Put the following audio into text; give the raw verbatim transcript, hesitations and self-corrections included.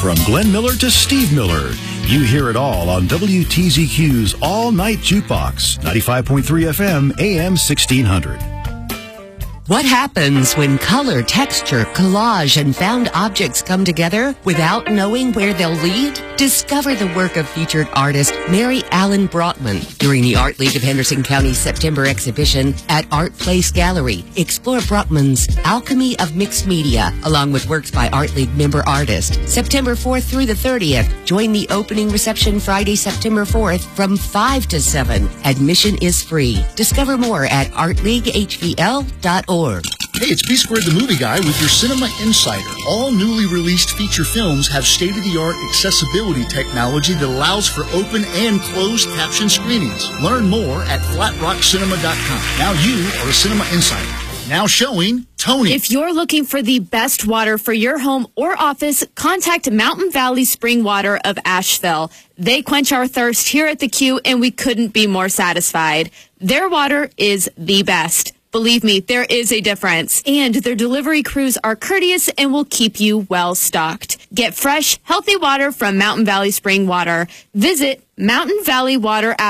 From Glenn Miller to Steve Miller, you hear it all on W T Z Q's All Night Jukebox, ninety-five point three F M, A M sixteen hundred. What happens when color, texture, collage, and found objects come together without knowing where they'll lead? Discover the work of featured artist Mary Allen Brotman during the Art League of Henderson County's September exhibition at Art Place Gallery. Explore Brotman's Alchemy of Mixed Media, along with works by Art League member artists. September fourth through the thirtieth. Join the opening reception Friday, September fourth from five to seven. Admission is free. Discover more at art league h v l dot org. Hey, it's B Squared the Movie Guy with your Cinema Insider. All newly released feature films have state-of-the-art accessibility technology that allows for open and closed caption screenings. Learn more at flat rock cinema dot com. Now you are a Cinema Insider. Now showing Tony. If you're looking for the best water for your home or office, contact Mountain Valley Spring Water of Asheville. They quench our thirst here at the Q, and we couldn't be more satisfied. Their water is the best. Believe me, there is a difference. And their delivery crews are courteous and will keep you well stocked. Get fresh, healthy water from Mountain Valley Spring Water. Visit Mountain Valley Water